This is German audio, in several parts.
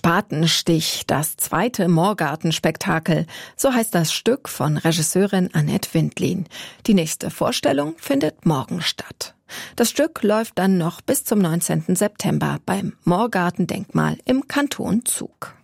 Spatenstich, das zweite Moorgartenspektakel. So heißt das Stück von Regisseurin Annette Windlin. Die nächste Vorstellung findet morgen statt. Das Stück läuft dann noch bis zum 19. September beim Moorgartendenkmal im Kanton Zug.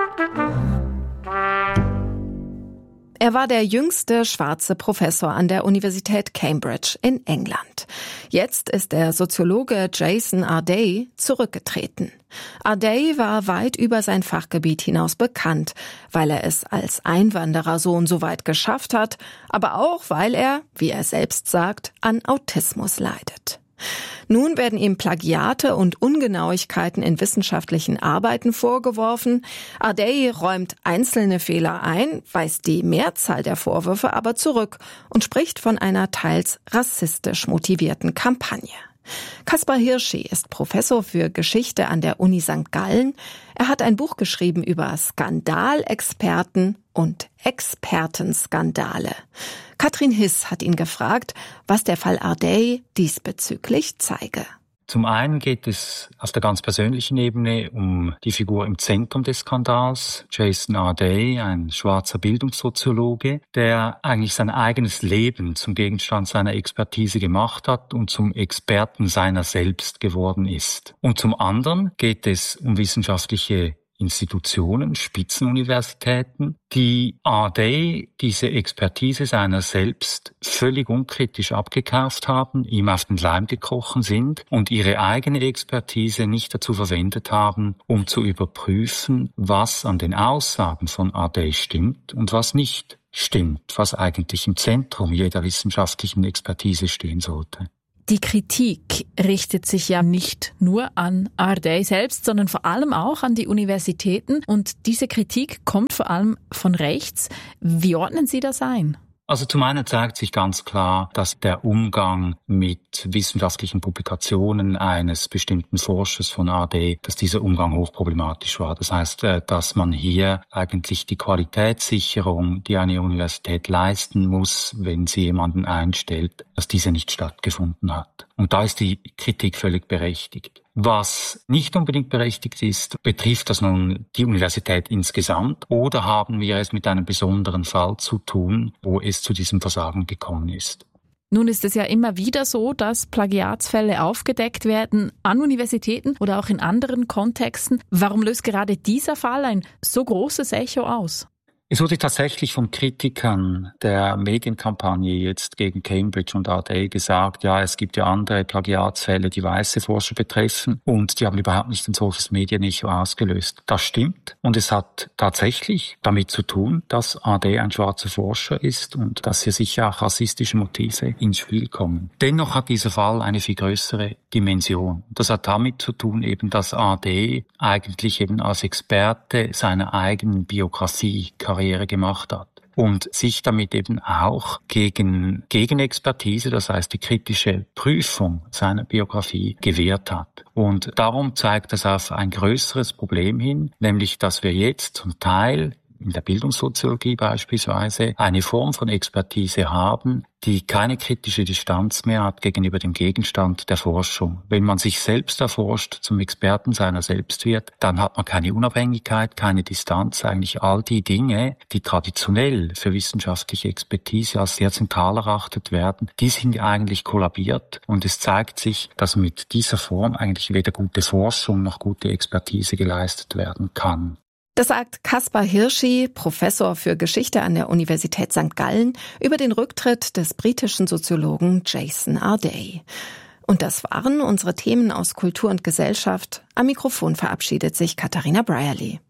Er war der jüngste schwarze Professor an der Universität Cambridge in England. Jetzt ist der Soziologe Jason Ardey zurückgetreten. Ardey war weit über sein Fachgebiet hinaus bekannt, weil er es als Einwanderersohn so weit geschafft hat, aber auch, weil er, wie er selbst sagt, an Autismus leidet. Nun werden ihm Plagiate und Ungenauigkeiten in wissenschaftlichen Arbeiten vorgeworfen. Ardey räumt einzelne Fehler ein, weist die Mehrzahl der Vorwürfe aber zurück und spricht von einer teils rassistisch motivierten Kampagne. Kaspar Hirschi ist Professor für Geschichte an der Uni St. Gallen. Er hat ein Buch geschrieben über Skandalexperten und Expertenskandale. Katrin Hiss hat ihn gefragt, was der Fall Ardey diesbezüglich zeige. Zum einen geht es auf der ganz persönlichen Ebene um die Figur im Zentrum des Skandals, Jason Ardey, ein schwarzer Bildungssoziologe, der eigentlich sein eigenes Leben zum Gegenstand seiner Expertise gemacht hat und zum Experten seiner selbst geworden ist. Und zum anderen geht es um wissenschaftliche Institutionen, Spitzenuniversitäten, die Ardey diese Expertise seiner selbst völlig unkritisch abgekauft haben, ihm auf den Leim gekrochen sind und ihre eigene Expertise nicht dazu verwendet haben, um zu überprüfen, was an den Aussagen von Ardey stimmt und was nicht stimmt, was eigentlich im Zentrum jeder wissenschaftlichen Expertise stehen sollte. Die Kritik richtet sich ja nicht nur an Ardey selbst, sondern vor allem auch an die Universitäten. Und diese Kritik kommt vor allem von rechts. Wie ordnen Sie das ein? Also zum einen zeigt sich ganz klar, dass der Umgang mit wissenschaftlichen Publikationen eines bestimmten Forschers von Ardey, dass dieser Umgang hochproblematisch war. Das heißt, dass man hier eigentlich die Qualitätssicherung, die eine Universität leisten muss, wenn sie jemanden einstellt, dass diese nicht stattgefunden hat. Und da ist die Kritik völlig berechtigt. Was nicht unbedingt berechtigt ist, betrifft das nun die Universität insgesamt oder haben wir es mit einem besonderen Fall zu tun, wo es zu diesem Versagen gekommen ist? Nun ist es ja immer wieder so, dass Plagiatsfälle aufgedeckt werden an Universitäten oder auch in anderen Kontexten. Warum löst gerade dieser Fall ein so großes Echo aus? Es wurde tatsächlich von Kritikern der Medienkampagne jetzt gegen Cambridge und Ardey gesagt, ja, es gibt ja andere Plagiatsfälle, die weiße Forscher betreffen und die haben überhaupt nicht ein solches Medienecho ausgelöst. Das stimmt und es hat tatsächlich damit zu tun, dass Ardey ein schwarzer Forscher ist und dass hier sicher auch rassistische Motive ins Spiel kommen. Dennoch hat dieser Fall eine viel größere Dimension. Das hat damit zu tun eben, dass Ardey eigentlich eben als Experte seiner eigenen Biografie Karriere gemacht hat und sich damit eben auch gegen Gegenexpertise, das heißt die kritische Prüfung seiner Biografie, gewehrt hat. Und darum zeigt das auf ein größeres Problem hin, nämlich dass wir jetzt zum Teil in der Bildungssoziologie beispielsweise eine Form von Expertise haben, die keine kritische Distanz mehr hat gegenüber dem Gegenstand der Forschung. Wenn man sich selbst erforscht, zum Experten seiner selbst wird, dann hat man keine Unabhängigkeit, keine Distanz. Eigentlich all die Dinge, die traditionell für wissenschaftliche Expertise als sehr zentral erachtet werden, die sind eigentlich kollabiert. Und es zeigt sich, dass mit dieser Form eigentlich weder gute Forschung noch gute Expertise geleistet werden kann. Das sagt Kaspar Hirschi, Professor für Geschichte an der Universität St. Gallen, über den Rücktritt des britischen Soziologen Jason Ardey. Und das waren unsere Themen aus Kultur und Gesellschaft. Am Mikrofon verabschiedet sich Katharina Brierley.